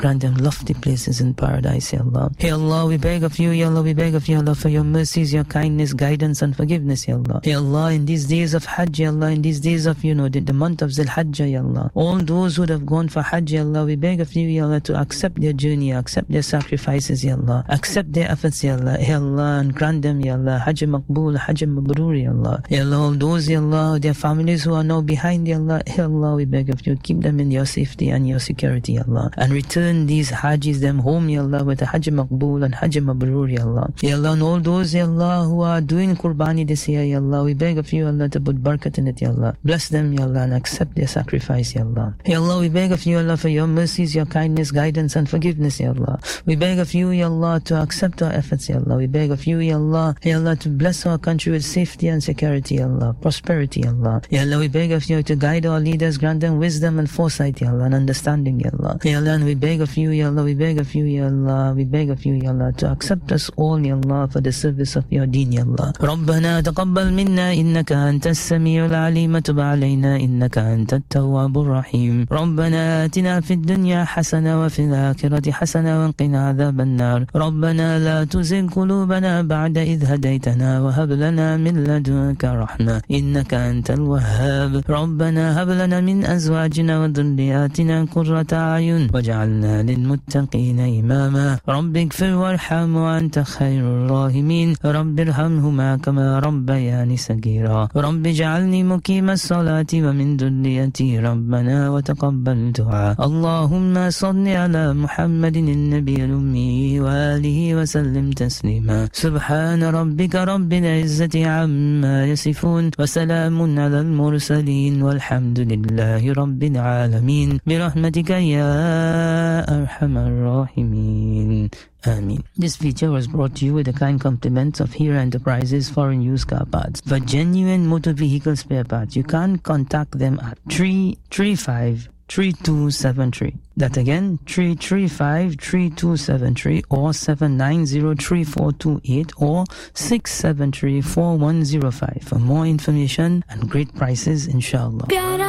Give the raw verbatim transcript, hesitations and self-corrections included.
Grant them lofty places in paradise, Ya Allah. Ya Allah, we beg of you, Ya Allah, we beg of you, Allah, for your mercies, your kindness, guidance and forgiveness, Ya Allah. Ya Allah, in these days of Hajj, Ya Allah, in these days of, you know, the, the month of Zul Hajj, Ya Allah, all those who have gone for Hajj, Ya Allah, we beg of you, Ya Allah, to accept their journey, accept their sacrifices, Ya Allah, accept their efforts, Ya Allah, Ya Allah, and grant them, Ya Allah, Hajj Maqbool, Hajj Mabrur, Ya Allah. Ya Allah, all those, Ya Allah, their families who are now behind, Ya Allah, Ya Allah, we beg of you, keep them in your safety and your security, Ya Allah, and return these Hajjis them home, Ya Allah, with a Hajj Maqbool and Hajj Mabrur, Ya Allah. Ya Allah, and all those, Ya Allah, who are doing Qurbani this year, Ya Allah, we beg of you, Allah, to put barakat in it, Ya Allah. Bless them, Ya Allah, and accept their sacrifice, Ya Allah. Ya Allah, we beg of you, Allah, for your mercies, your kindness, guidance and forgiveness, Ya Allah. We beg of you, Ya Allah, to accept our efforts, Ya Allah. We beg of you, Ya Allah, Ya Allah, to bless our country with safety and security, Ya Allah, prosperity, Ya Allah. Ya Allah, we beg of you to guide our leaders, grant them wisdom and foresight, Ya Allah, and understanding, Ya Allah. Ya Allah, and we beg of you, Ya Allah, we beg of you, Ya Allah, we beg of you, Ya Allah, to accept us all, Ya Allah, for the service of your deen, Ya Allah. ربنا تقبل منا إنك أنت السميع العليم تب علينا إنك أنت التواب الرحيم ربنا آتنا في الدنيا حسنة وفي الآخرة حسنة وقنا عذاب النار ربنا لا تزغ قلوبنا بعد إذ هديتنا وهب لنا من لدنك رحمة إنك أنت الوهاب ربنا هب لنا من أزواجنا وذرياتنا قرة أعين واجعلنا للمتقين إماما رب اغفر وارحم وأنت خير الراحمين رب ارحمهما كما ربياني صغيرا رب اجعلني مقيم الصلاة ومن ذريتي ربنا وتقبل دعاء اللهم صل على محمد النبي الأمي وآله وسلم تسليما سبحان ربك رب العزة عما يصفون وسلام على المرسلين والحمد لله رب العالمين برحمتك يا أرحم الراحمين Ameen. This feature was brought to you with the kind compliments of Hero Enterprises Foreign Used Car Parts. For genuine motor vehicle spare parts, you can contact them at three three five, three two seven three. That again, three three five, three two seven three or seven nine zero, three four two eight or six seven three, four one zero five for more information and great prices, inshallah.